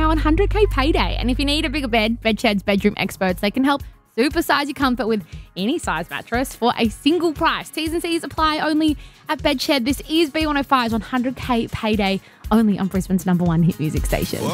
now on 100K payday. And if you need a bigger bed, Bedshed's bedroom experts, they can help supersize your comfort with any size mattress for a single price. T's and C's apply only at Bedshed. This is B105's 100K payday, only on Brisbane's #1 hit music station.